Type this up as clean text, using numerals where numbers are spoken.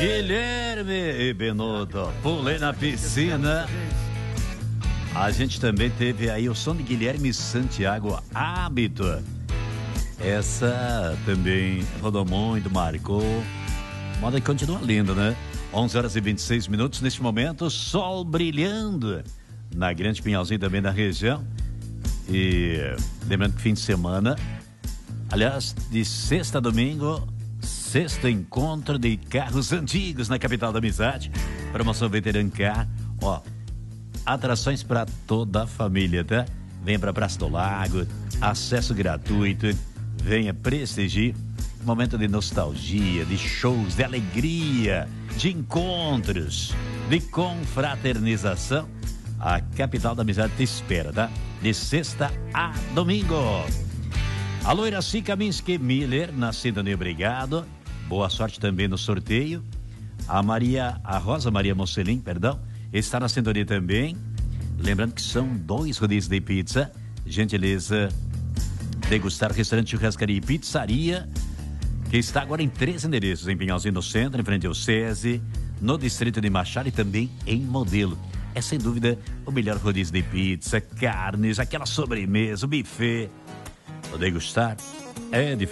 Guilherme Benuto, pulei na piscina. A gente também teve aí o som de Guilherme Santiago, Hábito. Essa também rodou muito, marcou. Moda que continua linda, né? 11h26. Neste momento, sol brilhando na Grande Pinhalzinho, também na região. E lembrando que fim de semana, aliás, de sexta a domingo, sexto encontro de carros antigos na capital da amizade. Promoção Veterancar. Ó, atrações para toda a família, tá? Venha para Praça do Lago, acesso gratuito. Venha prestigiar. Momento de nostalgia, de shows, de alegria, de encontros, de confraternização. A capital da amizade te espera, tá? De sexta a domingo. Alô, Iraci Kaminski Miller, na sintonia, obrigado. Boa sorte também no sorteio. A Rosa Maria Mocelin, perdão, está na sintonia também. Lembrando que são 2 rodízios de pizza. Gentileza, degustar restaurante, churrascaria e pizzaria, que está agora em 3 endereços, em Pinhalzinho no centro, em frente ao SESI, no distrito de Machado e também em Modelo. É sem dúvida o melhor rodízio de pizza, carnes, aquela sobremesa, o buffet. O degustar é diferente.